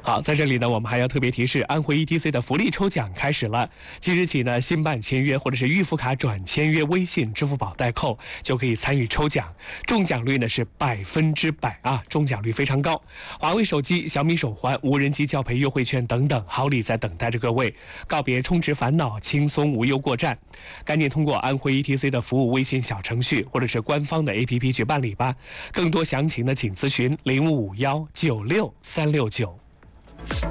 好，在这里呢，我们还要特别提示，安徽 ETC 的福利抽奖开始了。即日起呢，新办签约或者是预付卡转签约微信、支付宝代扣，就可以参与抽奖，中奖率呢是100%啊，中奖率非常高。华为手机、小米手环、无人机教培优惠券等等，好礼在等待着各位，告别充值烦恼，轻松无忧过站。赶紧通过安徽 ETC 的服务微信小程序或者是官方的 APP 去办理吧。更多详情呢，请咨询0551963669。